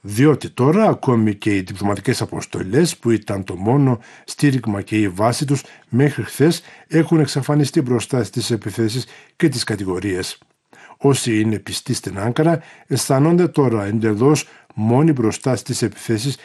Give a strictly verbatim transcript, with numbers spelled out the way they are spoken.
Διότι τώρα ακόμη και οι διπλωματικές αποστολές που ήταν το μόνο στήριγμα και η βάση τους μέχρι χθες έχουν εξαφανιστεί μπροστά στις επιθέσεις και τις κατηγορίες. Όσοι είναι πιστοί στην Άγκαρα αισθάνονται τώρα εντελώς μόνοι μπροστά στις επιθέσεις